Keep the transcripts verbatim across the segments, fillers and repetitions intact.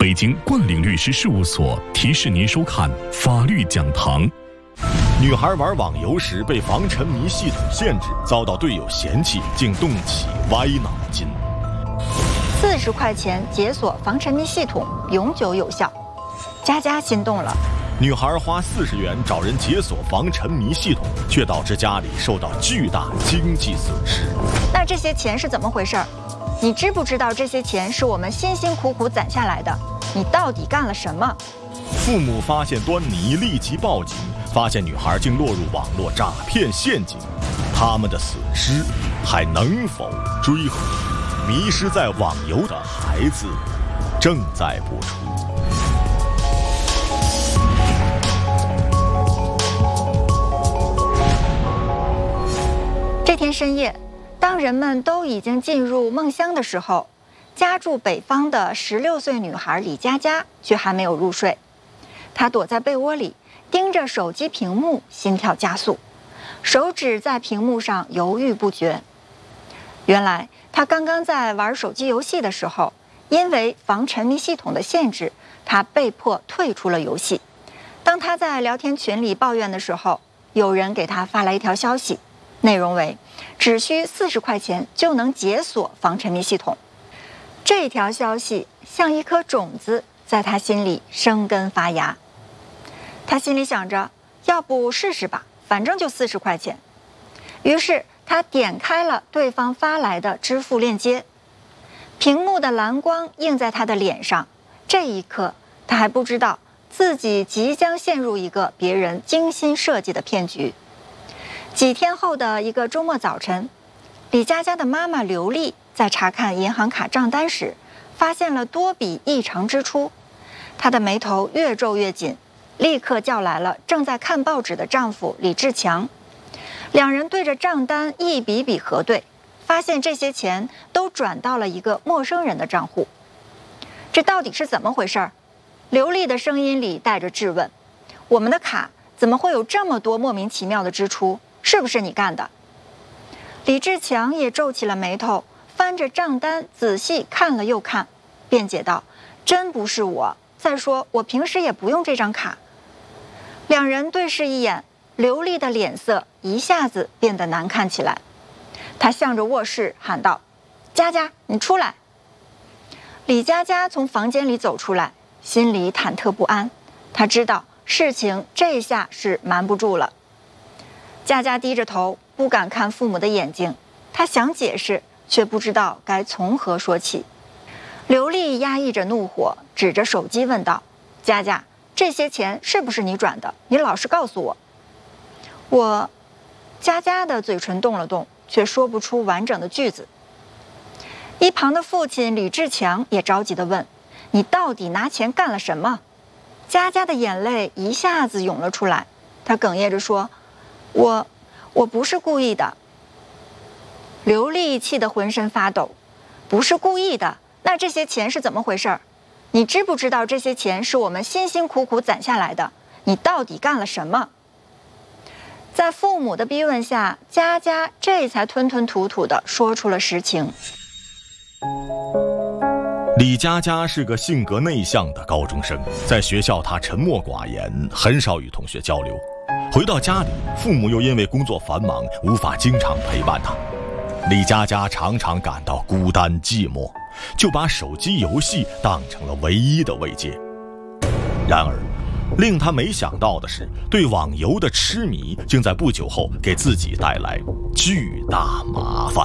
北京冠岭律师事务所提示您收看法律讲堂。 女孩玩网游时被防沉迷系统限制，遭到队友嫌弃，竟动起歪脑筋。 四十块钱解锁防沉迷系统，永久有效。佳佳心动了。 女孩花四十元找人解锁防沉迷系统，却导致家里受到巨大经济损失。 那这些钱是怎么回事？你知不知道这些钱是我们辛辛苦苦攒下来的？你到底干了什么？ 父母发现端倪，立即报警，发现女孩竟落入网络诈骗陷阱，他们的损失还能否追回？迷失在网游的孩子正在播出。 这天深夜，当人们都已经进入梦乡的时候，家住北方的十六岁女孩李佳佳却还没有入睡。她躲在被窝里，盯着手机屏幕，心跳加速，手指在屏幕上犹豫不决。原来她刚刚在玩手机游戏的时候，因为防沉迷系统的限制，她被迫退出了游戏。当她在聊天群里抱怨的时候，有人给她发来一条消息，内容为只需四十块钱就能解锁防沉迷系统。这条消息像一颗种子，在他心里生根发芽。他心里想着，要不试试吧，反正就四十块钱。于是他点开了对方发来的支付链接，屏幕的蓝光映在他的脸上。这一刻，他还不知道自己即将陷入一个别人精心设计的骗局。几天后的一个周末早晨，李佳佳的妈妈刘丽在查看银行卡账单时，发现了多笔异常支出。她的眉头越皱越紧，立刻叫来了正在看报纸的丈夫李志强。两人对着账单一笔笔核对，发现这些钱都转到了一个陌生人的账户。这到底是怎么回事？刘丽的声音里带着质问：我们的卡怎么会有这么多莫名其妙的支出？是不是你干的？李志强也皱起了眉头，翻着账单仔细看了又看，辩解道：真不是我，再说我平时也不用这张卡。两人对视一眼，刘丽的脸色一下子变得难看起来。她向着卧室喊道：佳佳，你出来。李佳佳从房间里走出来，心里忐忑不安。她知道事情这下是瞒不住了。佳佳低着头，不敢看父母的眼睛，她想解释，却不知道该从何说起。刘丽压抑着怒火，指着手机问道：佳佳，这些钱是不是你转的？你老实告诉我。我……佳佳的嘴唇动了动，却说不出完整的句子。一旁的父亲李志强也着急地问：你到底拿钱干了什么？佳佳的眼泪一下子涌了出来，她哽咽着说：我我不是故意的。刘丽气得浑身发抖。不是故意的？那这些钱是怎么回事？你知不知道这些钱是我们辛辛苦苦攒下来的？你到底干了什么？在父母的逼问下，佳佳这才吞吞吐吐地说出了实情。 李佳佳是个性格内向的高中生，在学校她沉默寡言，很少与同学交流。回到家里，父母又因为工作繁忙，无法经常陪伴她。李佳佳常常感到孤单寂寞，就把手机游戏当成了唯一的慰藉。然而，令她没想到的是，对网游的痴迷竟在不久后给自己带来巨大麻烦。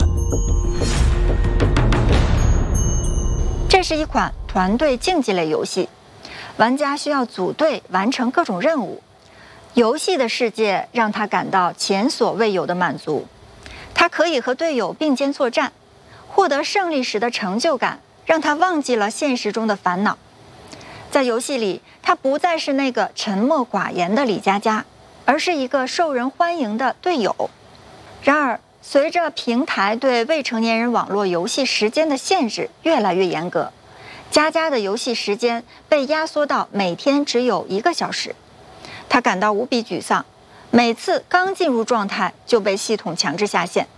这是一款团队竞技类游戏，玩家需要组队完成各种任务。游戏的世界让他感到前所未有的满足，他可以和队友并肩作战，获得胜利时的成就感让他忘记了现实中的烦恼。在游戏里，他不再是那个沉默寡言的李佳佳，而是一个受人欢迎的队友。然而，随着平台对未成年人网络游戏时间的限制越来越严格，佳佳的游戏时间被压缩到每天只有一个小时。他感到无比沮丧，每次刚进入状态就被系统强制下线。